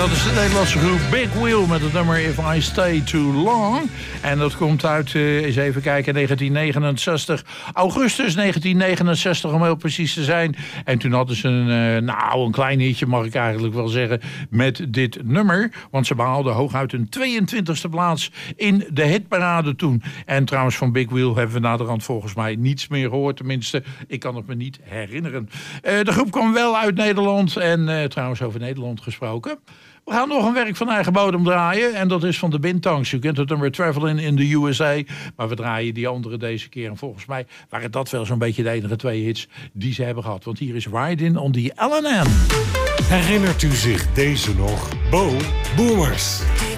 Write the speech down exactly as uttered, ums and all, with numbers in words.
dat is de Nederlandse groep Big Wheel met het nummer If I Stay Too Long. En dat komt uit, uh, eens even kijken, negentien negenenzestig. Augustus negentien negenenzestig om heel precies te zijn. En toen hadden ze een, uh, nou, een klein hitje, mag ik eigenlijk wel zeggen, met dit nummer. Want ze behaalden hooguit een tweeëntwintigste plaats in de hitparade toen. En trouwens, van Big Wheel hebben we naderhand volgens mij niets meer gehoord. Tenminste, ik kan het me niet herinneren. Uh, de groep kwam wel uit Nederland. En uh, trouwens, over Nederland gesproken. We gaan nog een werk van eigen bodem draaien. En dat is van de Bintangs. U kent het nummer Traveling in the U S A. Maar we draaien die andere deze keer. En volgens mij waren dat wel zo'n beetje de enige twee hits die ze hebben gehad. Want hier is Riding on the L N N. Herinnert u zich deze nog? Bo Boomers.